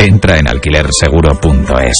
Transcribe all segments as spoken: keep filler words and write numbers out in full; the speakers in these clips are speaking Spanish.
Entra en alquiler seguro punto es.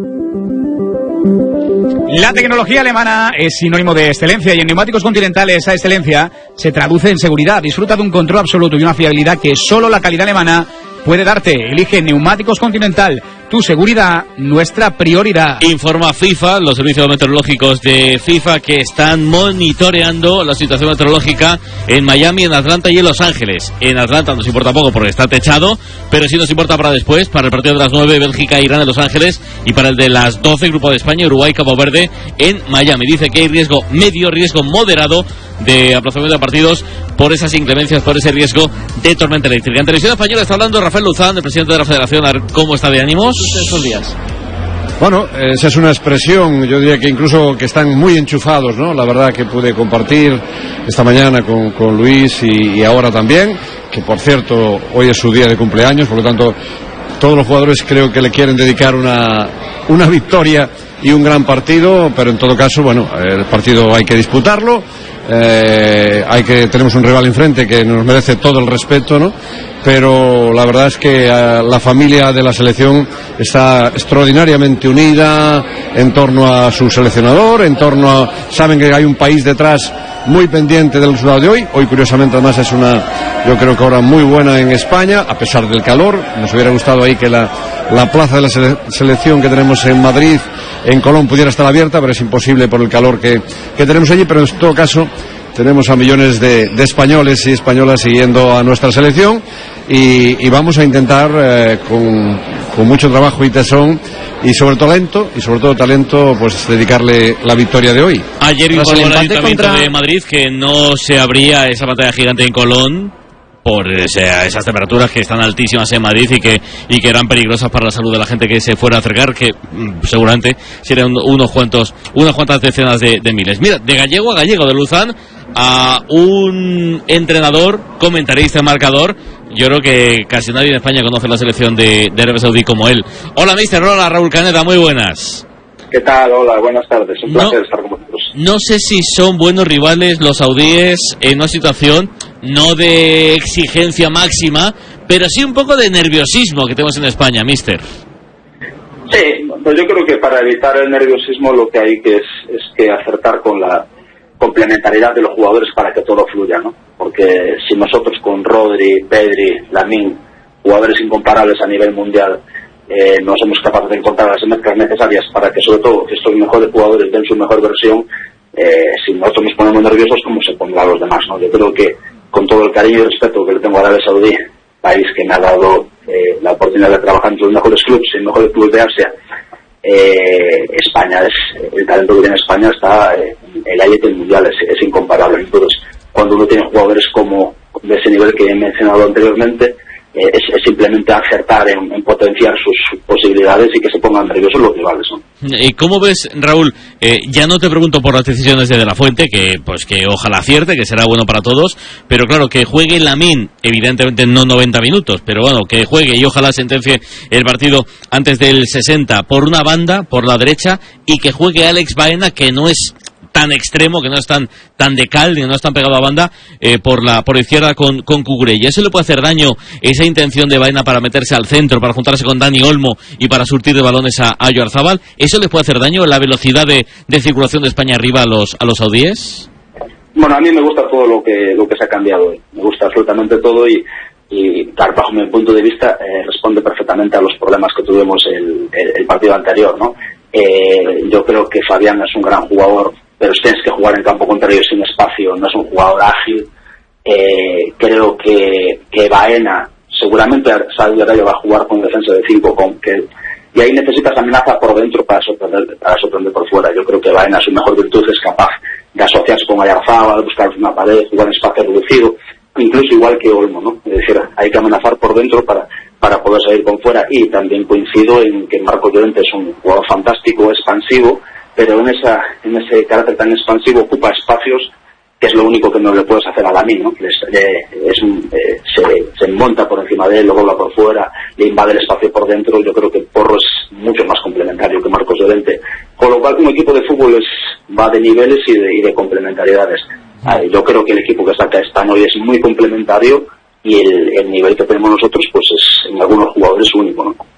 La tecnología alemana es sinónimo de excelencia y en Neumáticos Continental esa excelencia se traduce en seguridad. Disfruta de un control absoluto y una fiabilidad que solo la calidad alemana puede darte. Elige Neumáticos Continental. Tu seguridad, nuestra prioridad. Informa FIFA, los servicios meteorológicos de FIFA, que están monitoreando la situación meteorológica en Miami, en Atlanta y en Los Ángeles. En Atlanta nos importa poco porque está techado, pero sí nos importa para después, para el partido de las nueve, Bélgica, Irán en Los Ángeles, y para el de las doce, Grupo de España, Uruguay, Cabo Verde en Miami. Dice que hay riesgo medio, riesgo moderado de aplazamiento de partidos por esas inclemencias, por ese riesgo de tormenta eléctrica. En Televisión Española está hablando Rafael Luzán, el presidente de la Federación. A ver cómo está de ánimos estos días. Bueno, esa es una expresión, yo diría que incluso que están muy enchufados, ¿no? La verdad que pude compartir esta mañana con, con Luis y, y ahora también, que por cierto hoy es su día de cumpleaños, por lo tanto todos los jugadores creo que le quieren dedicar una, una victoria y un gran partido, pero en todo caso, bueno, el partido hay que disputarlo, eh, hay que tenemos un rival enfrente que nos merece todo el respeto, ¿no? Pero la verdad es que eh, la familia de la selección está extraordinariamente unida en torno a su seleccionador, en torno a, saben que hay un país detrás muy pendiente del resultado de hoy. Hoy curiosamente además es una, yo creo que ahora muy buena en España, a pesar del calor. Nos hubiera gustado ahí que la, la plaza de la sele, selección que tenemos en Madrid, en Colón, pudiera estar abierta, pero es imposible por el calor que, que tenemos allí. Pero en todo caso tenemos a millones de, de españoles y españolas siguiendo a nuestra selección y, y vamos a intentar eh, con, con mucho trabajo y tesón y sobre todo talento y sobre todo talento pues dedicarle la victoria de hoy. Ayer informó el Ayuntamiento contra... de Madrid que no se abría esa pantalla gigante en Colón por ese, esas temperaturas que están altísimas en Madrid y que y que eran peligrosas para la salud de la gente que se fuera a acercar, que mmm, seguramente serían unos cuantos unas cuantas decenas de, de miles. Mira, de gallego a gallego, de Luzán a un entrenador, comentarista, marcador. Yo creo que casi nadie en España conoce la selección de, de Arabia Saudí como él. Hola, mister. Hola, Raúl Caneda. Muy buenas. ¿Qué tal? Hola, buenas tardes. Un no, placer estar con vosotros. No sé si son buenos rivales los saudíes en una situación no de exigencia máxima, pero sí un poco de nerviosismo que tenemos en España, mister. Sí, pues yo creo que para evitar el nerviosismo lo que hay que es, es que acertar con la complementariedad de los jugadores para que todo fluya, ¿no? Porque si nosotros con Rodri, Pedri, Lamine, jugadores incomparables a nivel mundial, eh, no somos capaces de encontrar las mezclas necesarias para que sobre todo estos mejores jugadores den su mejor versión, eh, si nosotros nos ponemos nerviosos, ¿cómo se pondrán los demás, no? Yo creo que con todo el cariño y respeto que le tengo a Arabia Saudí, país que me ha dado eh, la oportunidad de trabajar en los mejores clubes, en los mejores clubes de Asia, eh, España es, el talento que tiene España está eh, el élite mundial, es, es incomparable. Entonces, cuando uno tiene jugadores como de ese nivel que he mencionado anteriormente, eh, es, es simplemente acertar en, en potenciar sus, sus posibilidades y que se pongan nerviosos los rivales, ¿no? ¿Y cómo ves, Raúl? Eh, ya no te pregunto por las decisiones de De La Fuente, que pues que ojalá acierte, que será bueno para todos, pero claro, que juegue Lamine, evidentemente no noventa minutos, pero bueno, que juegue y ojalá sentencie el partido antes del sesenta por una banda, por la derecha, y que juegue Alex Baena, que no es tan extremo, que no es tan tan de cal, ni no es tan pegado a banda, eh, por la por izquierda con, con Cucurella. ¿Eso le puede hacer daño, esa intención de Baena para meterse al centro, para juntarse con Dani Olmo y para surtir de balones a, a Oyarzábal? ¿Eso le puede hacer daño, la velocidad de, de circulación de España arriba a los a los saudíes? Bueno, a mí me gusta todo lo que lo que se ha cambiado hoy. Me gusta absolutamente todo y, y claro, bajo mi punto de vista, eh, responde perfectamente a los problemas que tuvimos el, el, el partido anterior, ¿no? Eh, yo creo que Fabián es un gran jugador, pero tienes que jugar en campo contrario sin espacio, no es un jugador ágil. Eh, creo que, que Baena, seguramente Saudi Arabia va a jugar con defensa de cinco, con que, y ahí necesitas amenaza por dentro para sorprender, para sorprender por fuera. Yo creo que Baena, su mejor virtud es capaz de asociarse con Oyarzábal, buscar una pared, jugar en espacio reducido, incluso igual que Olmo, ¿no? Es decir, hay que amenazar por dentro para, para poder salir con fuera, y también coincido en que Marcos Llorente es un jugador fantástico, expansivo, pero en esa en ese carácter tan expansivo ocupa espacios que es lo único que no le puedes hacer a Lamine, ¿no? Les, le, es un, eh, se, se monta por encima de él, luego va por fuera, le invade el espacio por dentro. Yo creo que Porro es mucho más complementario que Marcos Llorente, con lo cual un equipo de fútbol es, va de niveles y de, y de complementariedades. Eh, yo creo que el equipo que saca España hoy es muy complementario y el, el nivel que tenemos nosotros pues es en algunos jugadores único, ¿no?